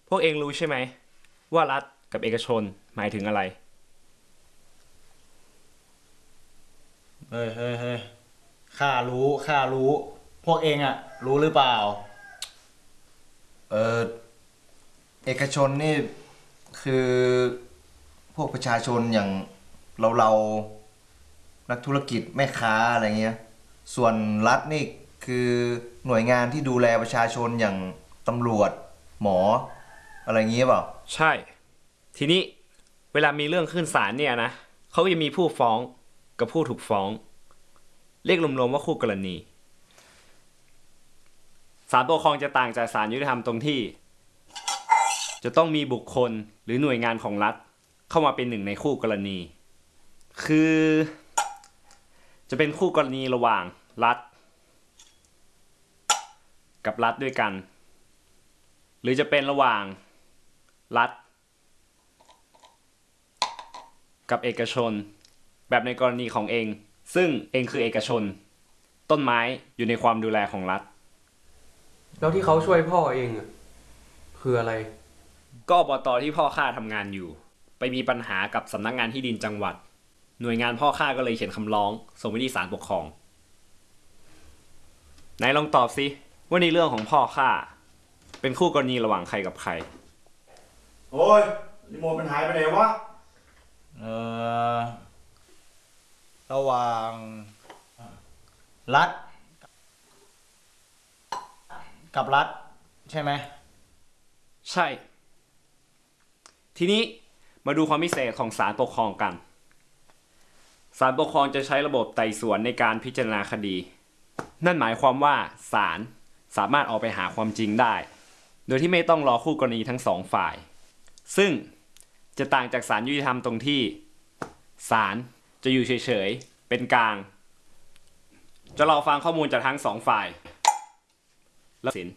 พวกเองรู้ใช่ไหมว่ารัฐกับเอกชนหมายถึงอะไรเฮ้ยข้ารู้พวกเองอะรู้หรือเปล่าเออเอกชนนี่คือพวกประชาชนอย่างเรานักธุรกิจแม่ค้าอะไรเงี้ยส่วนรัฐนี่คือหน่วยงานที่ดูแลประชาชนอย่างตำรวจหมออะไรเงี้ยเปล่าใช่ทีนี้เวลามีเรื่องขึ้นศาลเนี่ยนะเขาก็จะมีผู้ฟ้องกับผู้ถูกฟ้องเรียกรวมๆว่าคู่กรณีศาลปกครองจะต่างจากศาลยุติธรรมตรงที่จะต้องมีบุคคลหรือหน่วยงานของรัฐเข้ามาเป็นหนึ่งในคู่กรณีคือจะเป็นคู่กรณีระหว่างรัฐกับรัฐด้วยกันหรือจะเป็นระหว่างรัฐกับเอกชนแบบในกรณีของเองซึ่งเองคือเอกชนต้นไม้อยู่ในความดูแลของรัฐแล้วที่เขาช่วยพ่อเองอ่ะคืออะไรก็อบต.ที่พ่อข้าทำงานอยู่ไปมีปัญหากับสำนักงานที่ดินจังหวัดหน่วยงานพ่อข้าก็เลยเขียนคำร้องส่งไปที่ศาลปกครองไหนลองตอบสิว่าในเรื่องของพ่อข้าเป็นคู่กรณีระหว่างใครกับใครโอ้ยรีโมทมันหายไปไหนวะเออระหว่างรัฐกับรัฐใช่ไหมใช่ทีนี้มาดูความพิเศษของศาลปกครองกันศาลปกครองจะใช้ระบบไต่สวนในการพิจารณาคดีนั่นหมายความว่าศาลสามารถออกไปหาความจริงได้โดยที่ไม่ต้องรอคู่กรณีทั้งสองฝ่ายซึ่งจะต่างจากศาลยุติธรรมตรงที่ศาลจะอยู่เฉยๆเป็นกลางจะรอฟังข้อมูลจากทั้งสองฝ่ายแล้วสิน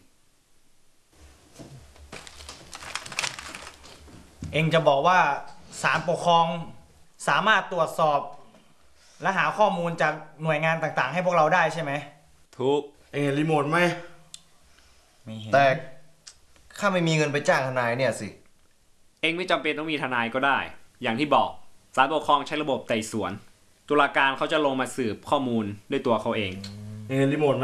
เองจะบอกว่าศาลปกครองสามารถตรวจสอบและหาข้อมูลจากหน่วยงานต่างๆให้พวกเราได้ใช่ไหมถูกเองเห็นรีโมทไหมไม่เห็นแต่ข้าไม่มีเงินไปจ้างทนายเนี่ยสิเองไม่จำเป็นต้องมีทนายก็ได้อย่างที่บอกศาลปกครองใช้ระบบไต่สวนตุลาการเขาจะลงมาสืบข้อมูลด้วยตัวเขาเองเองเห็นรีโมทไหม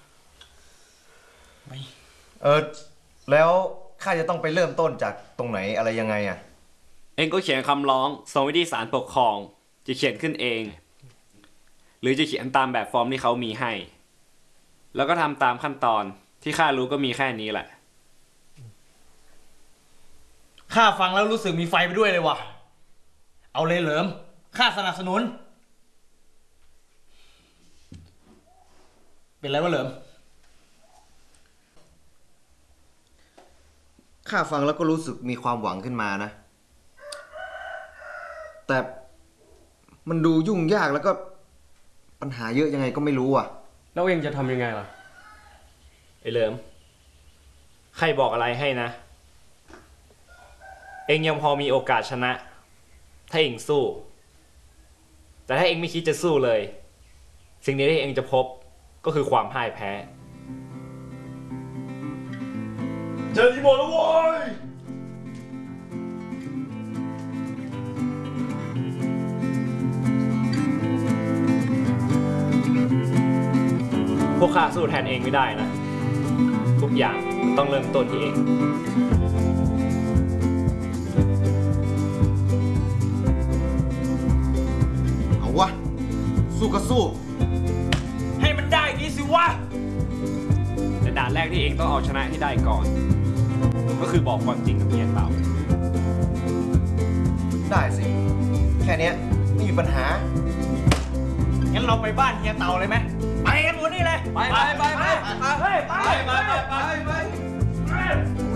ไม่แล้วข้าจะต้องไปเริ่มต้นจากตรงไหนอะไรยังไงอ่ะเองก็เขียนคำร้องส่งไปที่ศาลปกครองจะเขียนขึ้นเองหรือจะเขียนตามแบบฟอร์มที่เขามีให้แล้วก็ทำตามขั้นตอนที่ข้ารู้ก็มีแค่นี้แหละข้าฟังแล้วรู้สึกมีไฟไปด้วยเลยว่ะเอาเลยเหลิมข้าสนับสนุนเป็นไรวะเหลิมข้าฟังแล้วก็รู้สึกมีความหวังขึ้นมานะแต่มันดูยุ่งยากแล้วก็ปัญหาเยอะยังไงก็ไม่รู้อ่ะแล้วเองจะทำยังไงล่ะไอ้เหลิมใครบอกอะไรให้นะเองยังพอมีโอกาสชนะถ้าเองสู้แต่ถ้าเองไม่คิดจะสู้เลยสิ่งนี้ที่เองจะพบก็คือความพ่ายแพ้เจอรีโมทแล้วโว้ยพวกข้าสู้แทนเองไม่ได้นะทุกอย่างต้องเริ่มต้นที่เองเอาวะสู้ก็สู้ให้มันได้ดีสิวะแต่ด่านแรกที่เองต้องเอาชนะให้ได้ก่อนก็คือบอกความจริงกับเมียเต่าได้สิแค่นี้ไม่มีปัญหางั้นเราไปบ้านเฮียเต่าเลยไหมไปกันหมดนี่เลยไปไปไปไปไปไปไปไปไป